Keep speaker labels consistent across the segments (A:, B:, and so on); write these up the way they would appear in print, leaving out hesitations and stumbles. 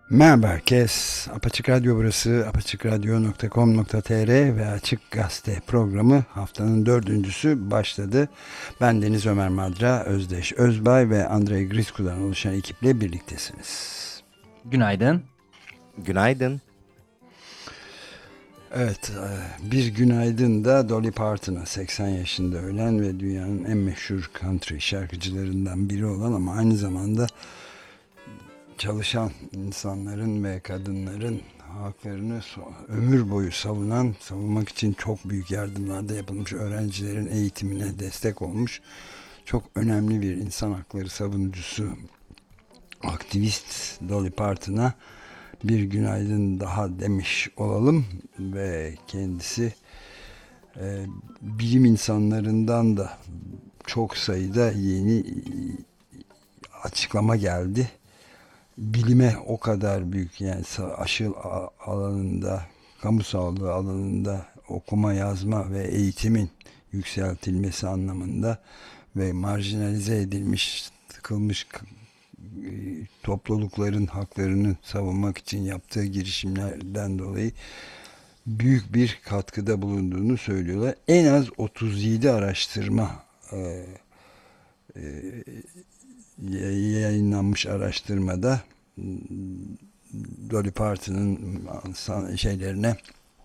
A: Merhaba herkes. Apaçık Radyo burası. apaçıkradyo.com.tr ve Açık Gazete programı haftanın dördüncüsü başladı. Ben Deniz Ömer Madra, Özdeş Özbay ve Andrei Grisku'dan oluşan ekiple birliktesiniz.
B: Günaydın.
C: Günaydın.
A: Evet, bir günaydın da Dolly Parton'a, 80 yaşında ölen ve dünyanın en meşhur country şarkıcılarından biri olan ama aynı zamanda çalışan insanların ve kadınların haklarını ömür boyu savunmak için çok büyük yardımlarda yapılmış, öğrencilerin eğitimine destek olmuş çok önemli bir insan hakları savunucusu, aktivist Dolly Parton'a bir günaydın daha demiş olalım. Ve kendisi bilim insanlarından da çok sayıda yeni açıklama geldi. Bilime o kadar büyük, yani aşı alanında, kamu sağlığı alanında okuma, yazma ve eğitimin yükseltilmesi anlamında ve marjinalize edilmiş, tıkılmış toplulukların haklarını savunmak için yaptığı girişimlerden dolayı büyük bir katkıda bulunduğunu söylüyorlar. En az 37 araştırma yayınlanmış araştırmada Dolly Parton'ın şeylerine,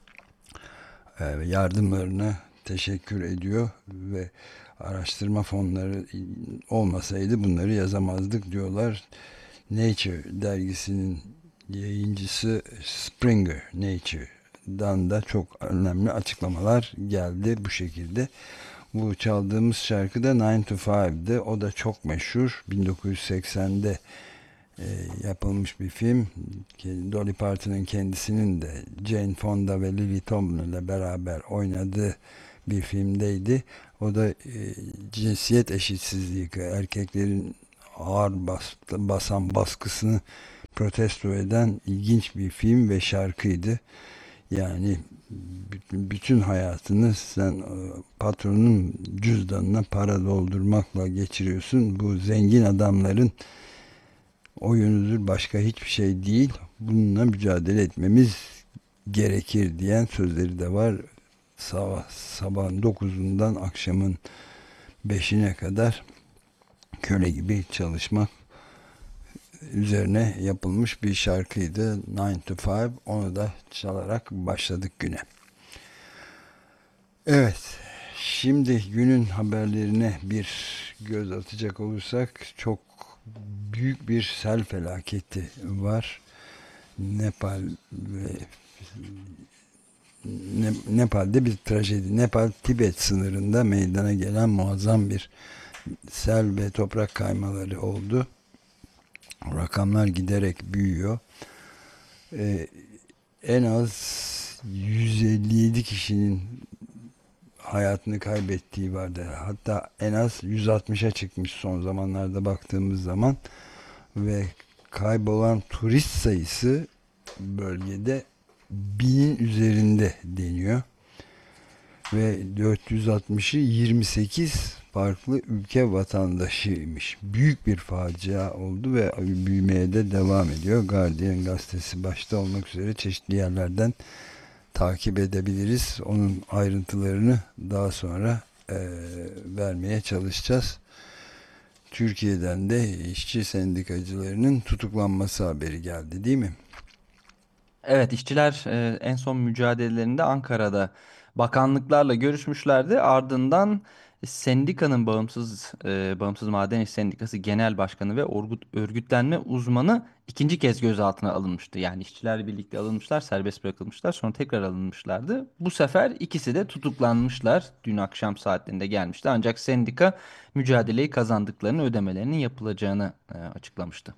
A: yardımlarına teşekkür ediyor ve araştırma fonları olmasaydı bunları yazamazdık diyorlar. Nature dergisinin yayıncısı Springer Nature'dan da çok önemli açıklamalar geldi bu şekilde. Bu çaldığımız şarkı da 9 to 5'de. O da çok meşhur. 1980'de yapılmış bir film. Dolly Parton'ın kendisinin de Jane Fonda ve Lily Tomlin ile beraber oynadığı bir filmdeydi. O da cinsiyet eşitsizliği, erkeklerin ağır basan baskısını protesto eden ilginç bir film ve şarkıydı. Yani bütün hayatını sen patronun cüzdanına para doldurmakla geçiriyorsun. Bu zengin adamların oyunudur, başka hiçbir şey değil. Bununla mücadele etmemiz gerekir diyen sözleri de var. Sabahın 9'undan akşamın 5'ine kadar köle gibi çalışmak üzerine yapılmış bir şarkıydı. 9 to 5. Onu da çalarak başladık güne. Evet, şimdi günün haberlerine bir göz atacak olursak çok büyük bir sel felaketi var. Nepal ve Nepal'de bir trajedi. Nepal-Tibet sınırında meydana gelen muazzam bir sel ve toprak kaymaları oldu. Rakamlar giderek büyüyor. En az 157 kişinin hayatını kaybettiği vardı. Hatta en az 160'a çıkmış son zamanlarda baktığımız zaman ve kaybolan turist sayısı bölgede 1000'in üzerinde deniyor. Ve 460'ı 28 farklı ülke vatandaşıymış. Büyük bir facia oldu ve büyümeye de devam ediyor. Guardian gazetesi başta olmak üzere çeşitli yerlerden takip edebiliriz. Onun ayrıntılarını daha sonra vermeye çalışacağız. Türkiye'den de işçi sendikacılarının tutuklanması haberi geldi, değil mi?
B: Evet, işçiler en son mücadelelerinde Ankara'da bakanlıklarla görüşmüşlerdi. Ardından sendikanın Bağımsız Maden İş Sendikası Genel Başkanı ve örgütlenme uzmanı ikinci kez gözaltına alınmıştı. Yani işçilerle birlikte alınmışlar, serbest bırakılmışlar, sonra tekrar alınmışlardı. Bu sefer ikisi de tutuklanmışlar. Dün akşam saatlerinde gelmişti. Ancak sendika mücadeleyi kazandıklarını, ödemelerinin yapılacağını açıklamıştı.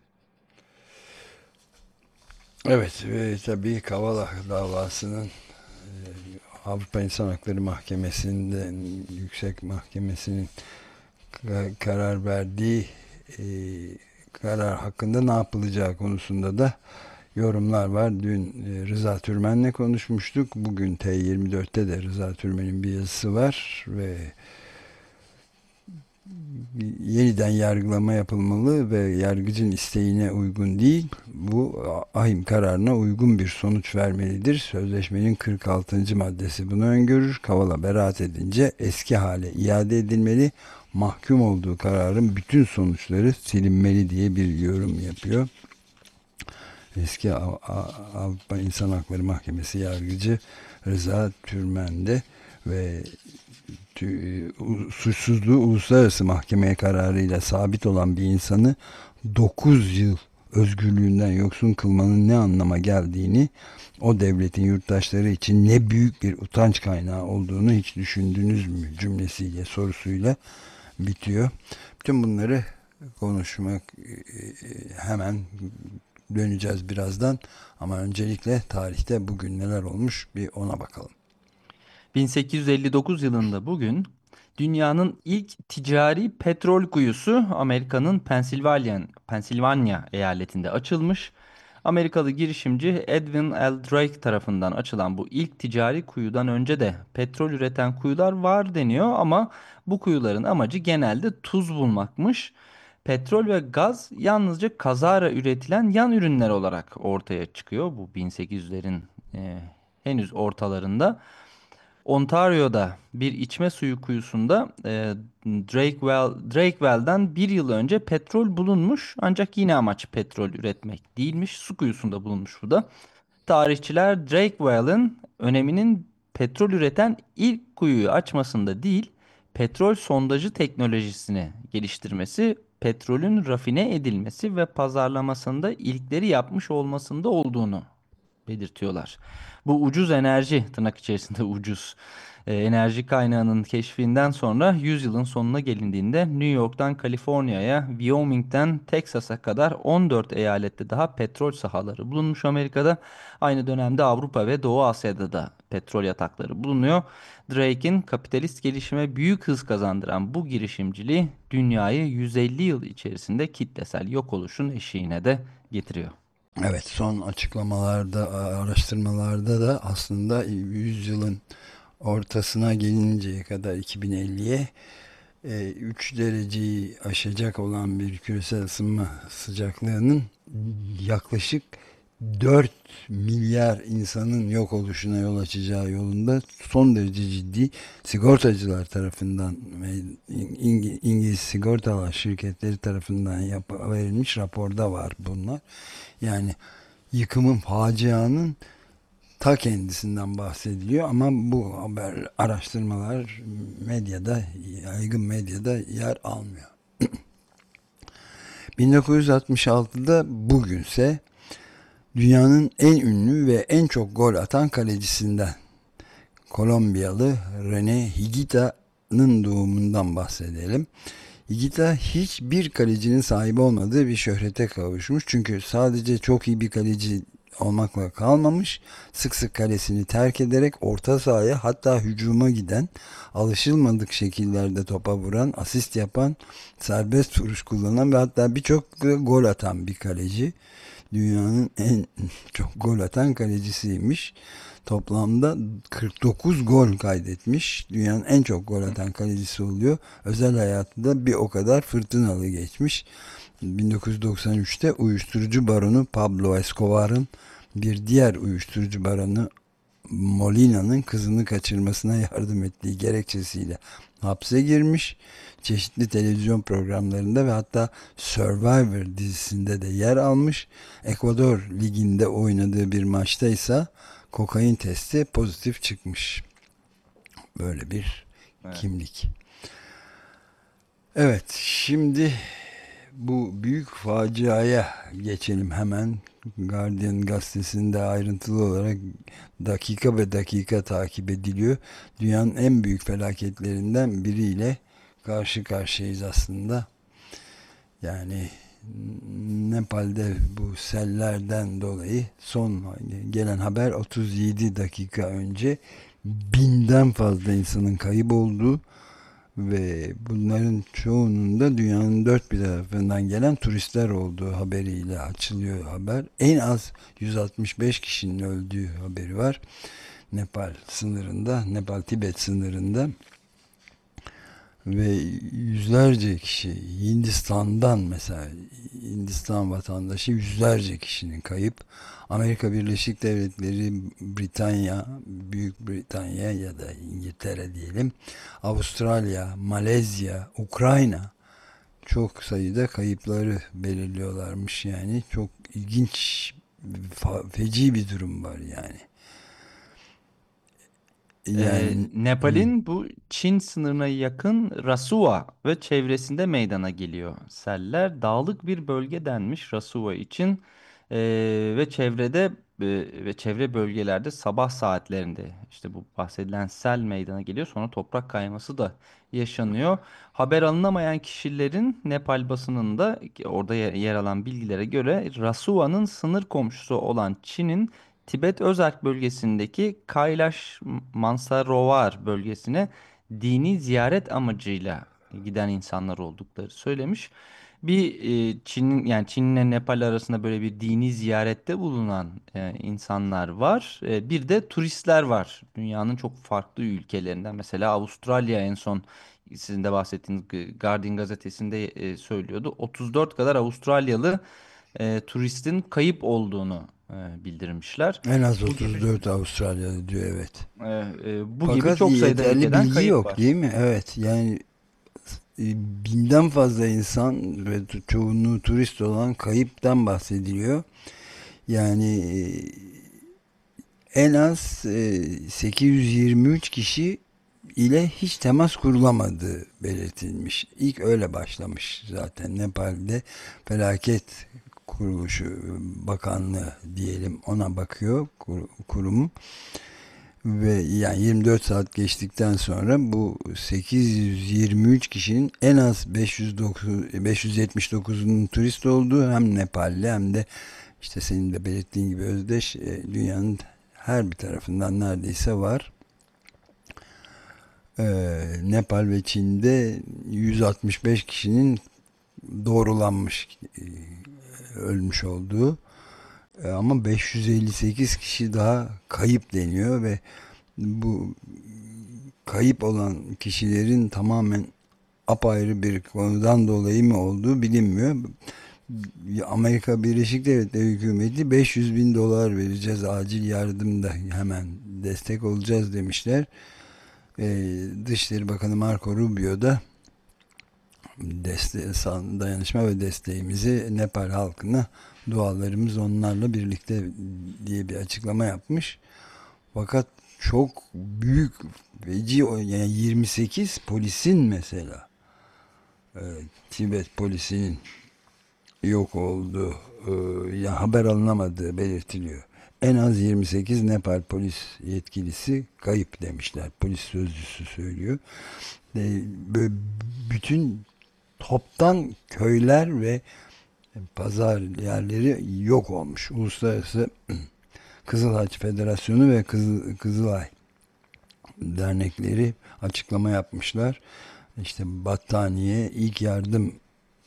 A: Evet, ve tabii Kavala davasının Avrupa İnsan Hakları Mahkemesi'nde, Yüksek Mahkemesi'nin karar verdiği e, karar hakkında ne yapılacağı konusunda da yorumlar var. Dün Rıza Türmen'le konuşmuştuk. Bugün T24'te de Rıza Türmen'in bir yazısı var ve yeniden yargılama yapılmalı ve yargıcın isteğine uygun değil, bu ahim kararına uygun bir sonuç vermelidir. Sözleşmenin 46. maddesi bunu öngörür. Kavala beraat edince eski hale iade edilmeli. Mahkum olduğu kararın bütün sonuçları silinmeli diye bir yorum yapıyor. Eski Avrupa İnsan Hakları Mahkemesi yargıcı Rıza Türmen'de ve suçsuzluğu uluslararası mahkemeye kararıyla sabit olan bir insanı 9 yıl özgürlüğünden yoksun kılmanın ne anlama geldiğini, o devletin yurttaşları için ne büyük bir utanç kaynağı olduğunu hiç düşündünüz mü cümlesiyle, sorusuyla bitiyor. Bütün bunları konuşmak hemen döneceğiz birazdan, ama öncelikle tarihte bugün neler olmuş bir ona bakalım.
B: 1859 yılında bugün dünyanın ilk ticari petrol kuyusu Amerika'nın Pensilvanya eyaletinde açılmış. Amerikalı girişimci Edwin L. Drake tarafından açılan bu ilk ticari kuyudan önce de petrol üreten kuyular var deniyor ama bu kuyuların amacı genelde tuz bulmakmış. Petrol ve gaz yalnızca kazara üretilen yan ürünler olarak ortaya çıkıyor bu 1800'lerin henüz ortalarında. Ontario'da bir içme suyu kuyusunda Drake Well'den bir yıl önce petrol bulunmuş ancak yine amaç petrol üretmek değilmiş. Su kuyusunda bulunmuş bu da. Tarihçiler Drake Well'in öneminin petrol üreten ilk kuyuyu açmasında değil, petrol sondajı teknolojisini geliştirmesi, petrolün rafine edilmesi ve pazarlamasında ilkleri yapmış olmasında olduğunu belirtiyorlar. Bu ucuz enerji, tırnak içerisinde ucuz enerji kaynağının keşfinden sonra 100 yılın sonuna gelindiğinde New York'tan Kaliforniya'ya, Wyoming'den Texas'a kadar 14 eyalette daha petrol sahaları bulunmuş Amerika'da. Aynı dönemde Avrupa ve Doğu Asya'da da petrol yatakları bulunuyor. Drake'in kapitalist gelişime büyük hız kazandıran bu girişimciliği dünyayı 150 yıl içerisinde kitlesel yok oluşun eşiğine de getiriyor.
A: Evet, son açıklamalarda, araştırmalarda da aslında 100 yılın ortasına gelinceye kadar 2050'ye 3 dereceyi aşacak olan bir küresel ısınma sıcaklığının yaklaşık 4 milyar insanın yok oluşuna yol açacağı yolunda son derece ciddi, sigortacılar tarafından ve İngiliz sigortalar şirketleri tarafından verilmiş raporda var bunlar. Yani yıkımın, facianın ta kendisinden bahsediliyor, ama bu haber, araştırmalar medyada, yaygın medyada yer almıyor. 1966'da bugünse dünyanın en ünlü ve en çok gol atan kalecisinden, Kolombiyalı René Higuita'nın doğumundan bahsedelim. Higuita hiçbir kalecinin sahibi olmadığı bir şöhrete kavuşmuş. Çünkü sadece çok iyi bir kaleci olmakla kalmamış, sık sık kalesini terk ederek orta sahaya, hatta hücuma giden, alışılmadık şekillerde topa vuran, asist yapan, serbest vuruş kullanan ve hatta birçok gol atan bir kaleci. Dünyanın en çok gol atan kalecisiymiş. Toplamda 49 gol kaydetmiş. Dünyanın en çok gol atan kalecisi oluyor. Özel hayatı da bir o kadar fırtınalı geçmiş. 1993'te uyuşturucu baronu Pablo Escobar'ın bir diğer uyuşturucu baronu Molina'nın kızını kaçırmasına yardım ettiği gerekçesiyle hapse girmiş. Çeşitli televizyon programlarında ve hatta Survivor dizisinde de yer almış. Ekvador Ligi'nde oynadığı bir maçta ise kokain testi pozitif çıkmış. Böyle bir kimlik. Evet, şimdi bu büyük faciaya geçelim hemen. Guardian gazetesinde ayrıntılı olarak dakika ve dakika takip ediliyor. Dünyanın en büyük felaketlerinden biriyle karşı karşıyayız aslında. Yani Nepal'de bu sellerden dolayı son gelen haber 37 dakika önce 1000'den fazla insanın kayıp olduğu ve bunların çoğunun da dünyanın dört bir tarafından gelen turistler olduğu haberiyle açılıyor haber. En az 165 kişinin öldüğü haberi var. Nepal sınırında, Nepal-Tibet sınırında. ve yüzlerce kişi Hindistan'dan, mesela Hindistan vatandaşı yüzlerce kişinin kayıp. Amerika Birleşik Devletleri, Britanya, Büyük Britanya ya da İngiltere diyelim, Avustralya, Malezya, Ukrayna çok sayıda kayıpları belirliyorlarmış. Yani çok ilginç, feci bir durum var yani. Yani
B: Nepal'in bu Çin sınırına yakın Rasuwa ve çevresinde meydana geliyor seller. Dağlık bir bölge denmiş Rasuwa için. Ve çevrede ve çevre bölgelerde sabah saatlerinde işte bu bahsedilen sel meydana geliyor. Sonra toprak kayması da yaşanıyor. Haber alınamayan kişilerin Nepal basınında orada yer alan bilgilere göre Rasuwa'nın sınır komşusu olan Çin'in Tibet Özerk bölgesindeki Kailash Mansarovar bölgesine dini ziyaret amacıyla giden insanlar oldukları söylemiş. Bir yani Çin ile Nepal arasında böyle bir dini ziyarette bulunan insanlar var. Bir de turistler var. Dünyanın çok farklı ülkelerinden. Mesela Avustralya en son sizin de bahsettiğiniz Guardian gazetesinde söylüyordu. 34 kadar Avustralyalı turistin kayıp olduğunu bildirmişler.
A: en az
B: Bu gibi
A: 34 Avustralya'da diyor, evet.
B: bu gibi
A: Fakat
B: çok sayıda
A: yeterli
B: ülkeden
A: bilgi
B: kayıp
A: yok
B: var.
A: değil mi? Evet, yani binden fazla insan ve çoğunluğu turist olan kayıptan bahsediliyor. Yani en az 823 kişi ile hiç temas kurulamadığı belirtilmiş. İlk öyle başlamış zaten Nepal'de. Felaket kuruluşu, bakanlığı diyelim, ona bakıyor kurum. Ve yani 24 saat geçtikten sonra bu 823 kişinin en az 579'unun turist olduğu, hem Nepalli hem de işte senin de belirttiğin gibi Özdeş, dünyanın her bir tarafından neredeyse var. Nepal ve Çin'de 165 kişinin doğrulanmış ölmüş olduğu, ama 558 kişi daha kayıp deniyor ve bu kayıp olan kişilerin tamamen apayrı bir konudan dolayı mı olduğu bilinmiyor. Amerika Birleşik Devletleri hükümeti 500 bin dolar vereceğiz, acil yardımda hemen destek olacağız demişler. Dışişleri Bakanı Marco Rubio da dayanışma ve desteğimizi Nepal halkına, dualarımız onlarla birlikte diye bir açıklama yapmış. Fakat çok büyük, feci, yani 28 polisin mesela, e, Tibet polisinin yok olduğu, ya haber alınamadığı belirtiliyor. En az 28 Nepal polis yetkilisi kayıp demişler. Polis sözcüsü söylüyor. Böyle bütün toptan köyler ve pazar yerleri yok olmuş. Uluslararası Kızıl Haç Federasyonu ve Kızılay dernekleri açıklama yapmışlar. İşte battaniye, ilk yardım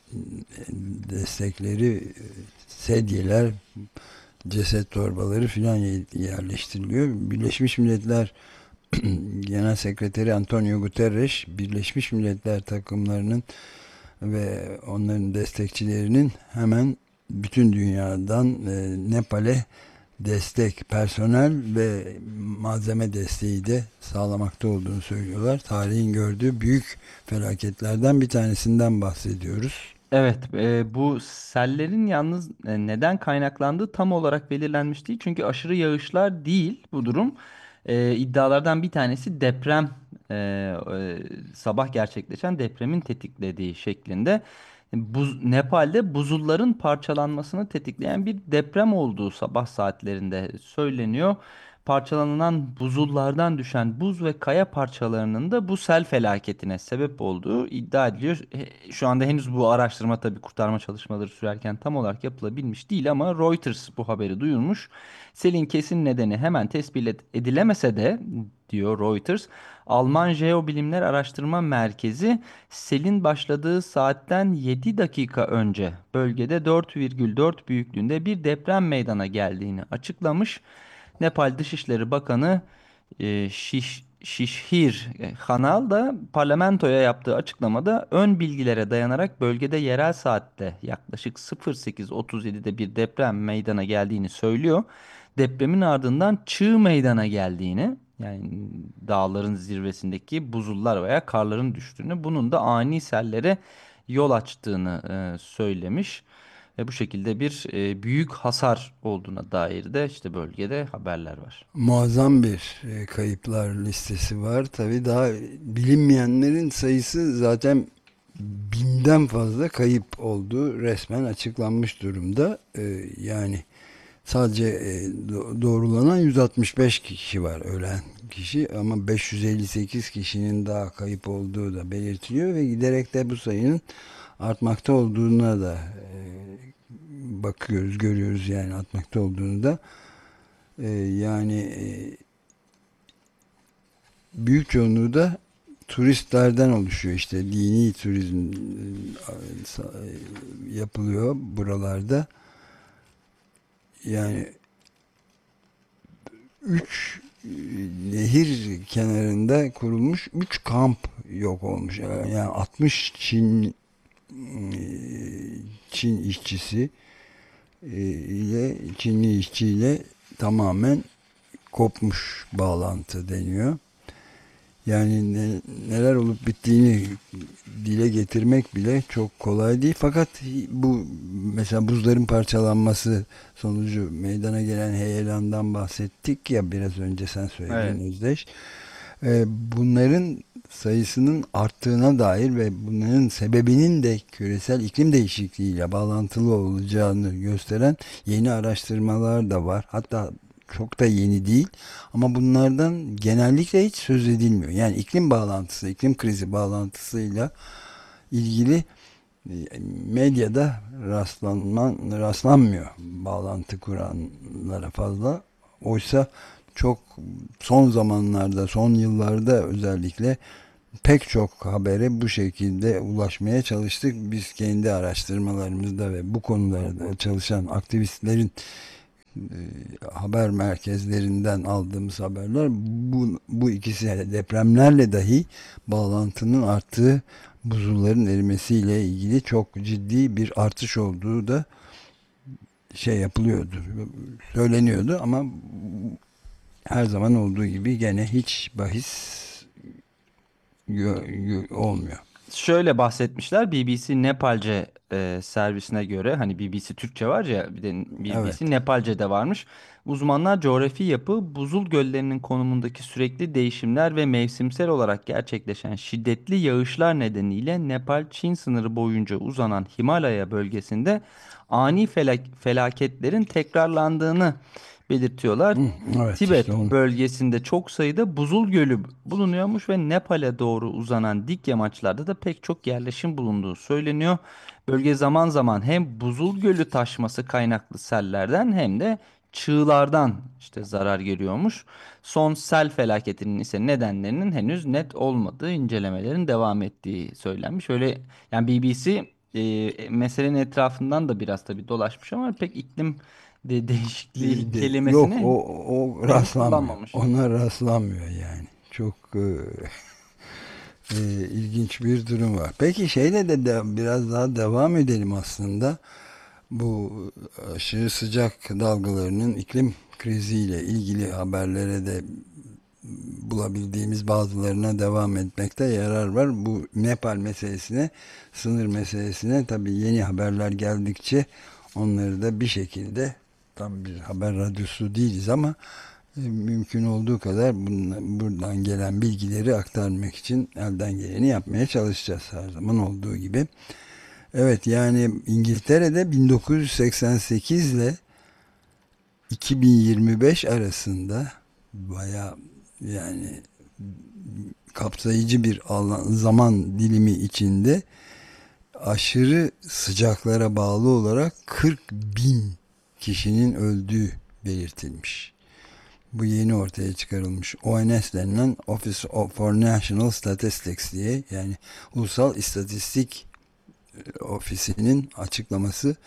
A: destekleri, sedyeler, ceset torbaları filan yerleştiriliyor. Birleşmiş Milletler Genel Sekreteri Antonio Guterres, Birleşmiş Milletler takımlarının ve onların destekçilerinin hemen bütün dünyadan Nepal'e destek, personel ve malzeme desteği de sağlamakta olduğunu söylüyorlar. Tarihin gördüğü büyük felaketlerden bir tanesinden bahsediyoruz.
B: Evet, bu sellerin yalnız neden kaynaklandığı tam olarak belirlenmiş değil. Çünkü aşırı yağışlar değil bu durum. İddialardan bir tanesi deprem, sabah gerçekleşen depremin tetiklediği şeklinde. Nepal'de buzulların parçalanmasını tetikleyen bir deprem olduğu sabah saatlerinde söyleniyor. Parçalanan buzullardan düşen buz ve kaya parçalarının da bu sel felaketine sebep olduğu iddia ediliyor. Şu anda henüz bu araştırma tabii kurtarma çalışmaları sürerken tam olarak yapılabilmiş değil ama Reuters bu haberi duyurmuş. Selin kesin nedeni hemen tespit edilemese de diyor Reuters, Alman Jeobilimler Araştırma Merkezi selin başladığı saatten 7 dakika önce bölgede 4,4 büyüklüğünde bir deprem meydana geldiğini açıklamış. Nepal Dışişleri Bakanı Şişhir Hanal da parlamentoya yaptığı açıklamada ön bilgilere dayanarak bölgede yerel saatte yaklaşık 08:37'de bir deprem meydana geldiğini söylüyor. Depremin ardından çığ meydana geldiğini, yani dağların zirvesindeki buzullar veya karların düştüğünü, bunun da ani sellere yol açtığını söylemiş. Ve bu şekilde bir büyük hasar olduğuna dair de işte bölgede haberler var.
A: Muazzam bir kayıplar listesi var. Tabii daha bilinmeyenlerin sayısı zaten binden fazla kayıp olduğu resmen açıklanmış durumda. Yani sadece doğrulanan 165 kişi var, ölen kişi, ama 558 kişinin daha kayıp olduğu da belirtiliyor ve giderek de bu sayının artmakta olduğuna da bakıyoruz, görüyoruz, yani artmakta olduğunu da. Yani büyük çoğunluğu da turistlerden oluşuyor. İşte dini turizm yapılıyor buralarda. Yani 3 nehir kenarında kurulmuş 3 kamp yok olmuş. Yani 60 Çin işçisi ile Çinli işçiyle tamamen kopmuş bağlantı deniyor. Yani neler olup bittiğini dile getirmek bile çok kolay değil. Fakat bu, mesela buzların parçalanması sonucu meydana gelen heyelandan bahsettik ya biraz önce, sen
B: Evet.
A: söyledin Özdeş. Bunların sayısının arttığına dair ve bunların sebebinin de küresel iklim değişikliğiyle bağlantılı olacağını gösteren yeni araştırmalar da var. Hatta çok da yeni değil ama bunlardan genellikle hiç söz edilmiyor. Yani iklim bağlantısı, iklim krizi bağlantısıyla ilgili medyada rastlanmıyor bağlantı kuranlara fazla. Oysa çok son zamanlarda, son yıllarda özellikle pek çok habere bu şekilde ulaşmaya çalıştık. Biz kendi araştırmalarımızda ve bu konularda çalışan aktivistlerin haber merkezlerinden aldığımız haberler, bu ikisi, depremlerle dahi bağlantının arttığı, buzulların erimesiyle ilgili çok ciddi bir artış olduğu da şey yapılıyordu, söyleniyordu ama her zaman olduğu gibi gene hiç bahis olmuyor.
B: Şöyle bahsetmişler, BBC Nepalce servisine göre, hani BBC Türkçe var ya, bir de
A: Evet.
B: BBC Nepalce de varmış. Uzmanlar coğrafi yapı, buzul göllerinin konumundaki sürekli değişimler ve mevsimsel olarak gerçekleşen şiddetli yağışlar nedeniyle Nepal-Çin sınırı boyunca uzanan Himalaya bölgesinde ani felaketlerin tekrarlandığını belirtiyorlar.
A: Hı, evet, işte
B: Tibet
A: onu.
B: bölgesinde çok sayıda buzul gölü bulunuyormuş ve Nepal'e doğru uzanan dik yamaçlarda da pek çok yerleşim bulunduğu söyleniyor. Bölge zaman zaman hem buzul gölü taşması kaynaklı sellerden hem de çığlardan işte zarar görüyormuş. Son sel felaketinin ise nedenlerinin henüz net olmadığı, incelemelerin devam ettiği söylenmiş. Öyle yani, BBC meselenin etrafından da biraz tabii dolaşmış ama pek iklim değişikliği
A: Yok,
B: kelimesini
A: o
B: henüz
A: rastlanmıyor.
B: kullanmamış.
A: Ona rastlanmıyor yani. Çok ilginç bir durum var. Peki şeyle de biraz daha devam edelim aslında. Bu aşırı sıcak dalgalarının iklim kriziyle ilgili haberlere de bulabildiğimiz bazılarına devam etmekte yarar var. Bu Nepal meselesine, sınır meselesine tabii yeni haberler geldikçe onları da bir şekilde, tam bir haber radyosu değiliz ama mümkün olduğu kadar buradan gelen bilgileri aktarmak için elden geleni yapmaya çalışacağız, her zaman olduğu gibi. Evet, yani İngiltere'de 1988 ile 2025 arasında bayağı, yani kapsayıcı bir zaman dilimi içinde aşırı sıcaklara bağlı olarak 40 bin kişinin öldüğü belirtilmiş. Bu yeni ortaya çıkarılmış. ONS denilen Office for National Statistics diye, yani Ulusal İstatistik Ofisi'nin açıklaması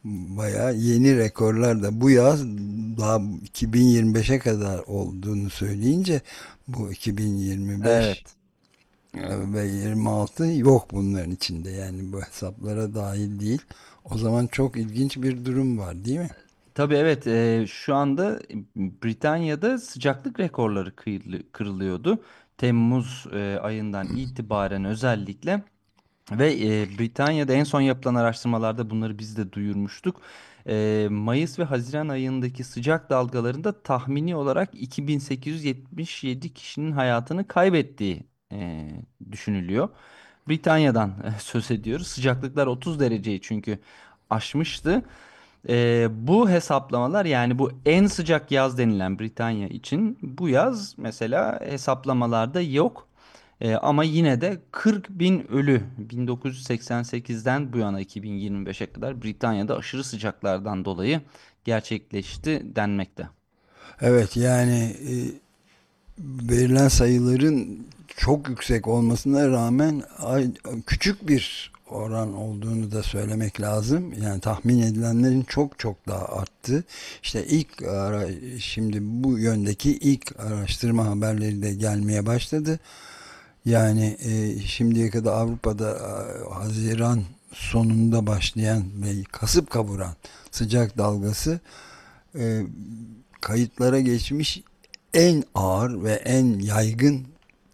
A: Bayağı yeni rekorlar da bu yaz daha 2025'e kadar olduğunu söyleyince bu 2025
B: Evet.
A: ve 26 yok bunların içinde, yani bu hesaplara dahil değil. O zaman çok ilginç bir durum var, değil mi?
B: Tabii evet, şu anda Britanya'da sıcaklık rekorları kırılıyordu. Temmuz ayından itibaren özellikle. Ve Britanya'da en son yapılan araştırmalarda bunları biz de duyurmuştuk. Mayıs ve Haziran ayındaki sıcak dalgalarında tahmini olarak 2877 kişinin hayatını kaybettiği düşünülüyor. Britanya'dan söz ediyoruz. Sıcaklıklar 30 dereceyi çünkü aşmıştı. Bu hesaplamalar, yani bu en sıcak yaz denilen Britanya için bu yaz mesela hesaplamalarda yok. Ama yine de 40 bin ölü 1988'den bu yana 2025'e kadar Britanya'da aşırı sıcaklardan dolayı gerçekleşti denmekte.
A: Evet, yani verilen sayıların çok yüksek olmasına rağmen küçük bir oran olduğunu da söylemek lazım. Yani tahmin edilenlerin çok çok daha arttı. İşte şimdi bu yöndeki ilk araştırma haberleri de gelmeye başladı. Yani şimdiye kadar Avrupa'da Haziran sonunda başlayan ve kasıp kavuran sıcak dalgası e, kayıtlara geçmiş en ağır ve en yaygın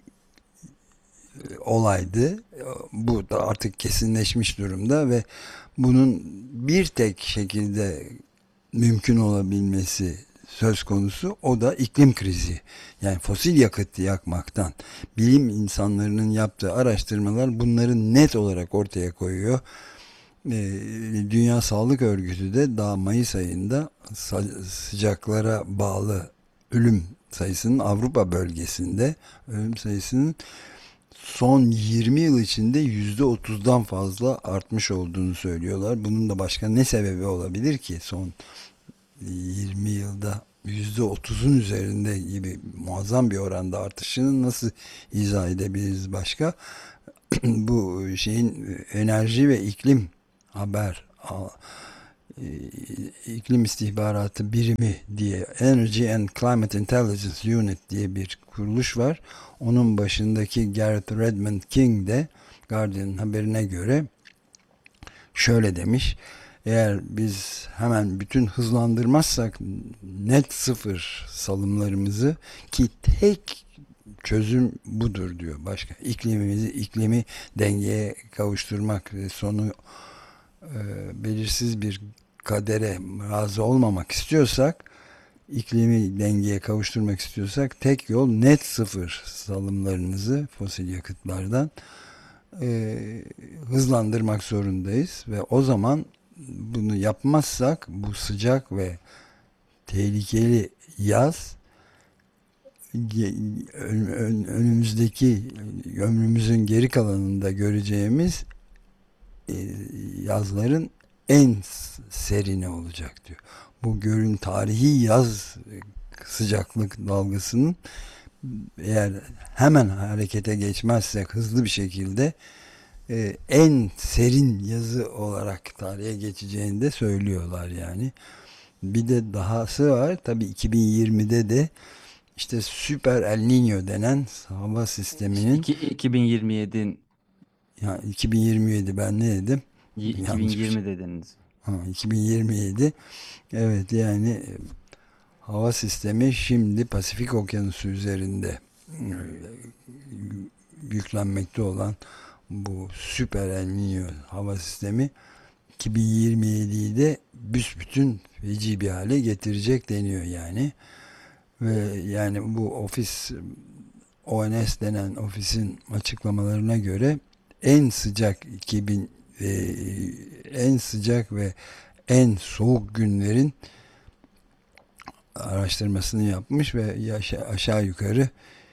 A: olaydı. Bu da artık kesinleşmiş durumda ve bunun bir tek şekilde mümkün olabilmesi söz konusu, o da iklim krizi. Yani fosil yakıt yakmaktan bilim insanlarının yaptığı araştırmalar bunları net olarak ortaya koyuyor. Dünya Sağlık Örgütü de daha Mayıs ayında sıcaklara bağlı ölüm sayısının Avrupa bölgesinde ölüm sayısının son 20 yıl içinde %30'dan fazla artmış olduğunu söylüyorlar. Bunun da başka ne sebebi olabilir ki son 20 yılda %30'un üzerinde gibi muazzam bir oranda artışını nasıl izah edebiliriz başka? Bu şeyin enerji ve iklim haber iklim istihbaratı birimi diye, Energy and Climate Intelligence Unit diye bir kuruluş var. Onun başındaki Gareth Redmond King de Guardian'ın haberine göre şöyle demiş: eğer biz hemen bütün hızlandırmazsak net sıfır salımlarımızı, ki tek çözüm budur diyor. Başka iklimi dengeye kavuşturmak ve sonu belirsiz bir kadere razı olmamak istiyorsak, iklimi dengeye kavuşturmak istiyorsak tek yol net sıfır salımlarınızı fosil yakıtlardan hızlandırmak zorundayız ve o zaman bunu yapmazsak bu sıcak ve tehlikeli yaz önümüzdeki ömrümüzün geri kalanında göreceğimiz yazların en serini olacak diyor. Bu tarihi yaz sıcaklık dalgasının eğer hemen harekete geçmezsek hızlı bir şekilde en serin yazı olarak tarihe geçeceğini de söylüyorlar yani. Bir de dahası var. Tabii 2020'de de işte Süper El Niño denen hava sisteminin,
B: 2027'in
A: yani 2027, ben ne dedim? Yanlış bir şey.
B: 2020 dediniz.
A: 2027. Evet, yani hava sistemi şimdi Pasifik Okyanusu üzerinde yüklenmekte olan bu Süper El Niño hava sistemi 2027'yi de büsbütün feci bir hale getirecek deniyor yani. Ve yani bu ONS denen ofisin açıklamalarına göre en sıcak 2000 en sıcak ve en soğuk günlerin araştırmasını yapmış ve aşağı yukarı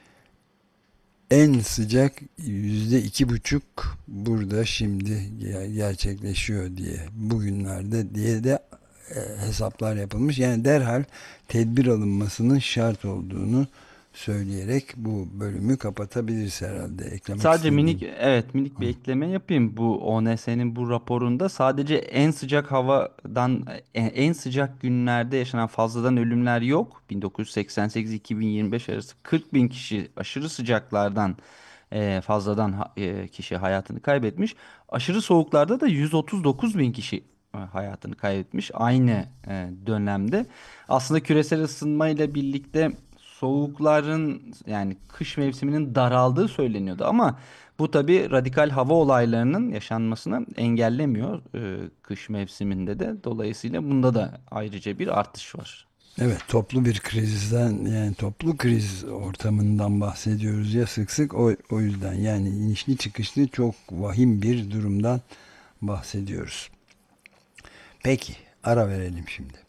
A: en sıcak %2,5 burada şimdi gerçekleşiyor diye, bugünlerde diye de hesaplar yapılmış. Yani derhal tedbir alınmasının şart olduğunu söyleyerek bu bölümü kapatabiliriz herhalde. Eklemek
B: Sadece
A: istediğim.
B: minik bir ekleme yapayım. Bu ONS'nin bu raporunda sadece en sıcak havadan en sıcak günlerde yaşanan fazladan ölümler yok. 1988-2025 arası 40 bin kişi aşırı sıcaklardan fazladan kişi hayatını kaybetmiş. Aşırı soğuklarda da 139 bin kişi hayatını kaybetmiş aynı dönemde. Aslında küresel ısınmayla birlikte soğukların yani kış mevsiminin daraldığı söyleniyordu ama bu tabii radikal hava olaylarının yaşanmasını engellemiyor kış mevsiminde de. Dolayısıyla bunda da ayrıca bir artış var.
A: Evet, toplu bir krizden, yani toplu kriz ortamından bahsediyoruz ya sık sık, o yüzden yani inişli çıkışlı çok vahim bir durumdan bahsediyoruz. Peki, ara verelim şimdi.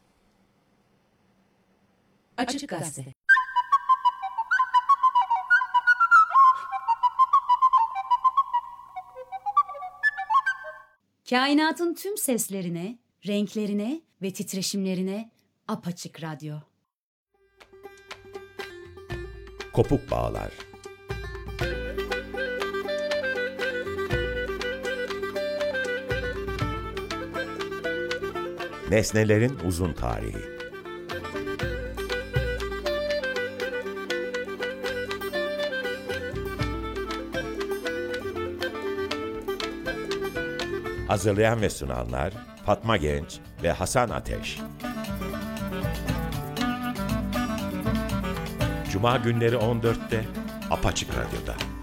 C: Açık Gazete. Kainatın tüm seslerine, renklerine ve titreşimlerine apaçık radyo.
D: Kopuk bağlar. Nesnelerin uzun tarihi. Hazırlayan ve sunanlar Fatma Genç ve Hasan Ateş. Cuma günleri 14'te Apaçık Radyo'da.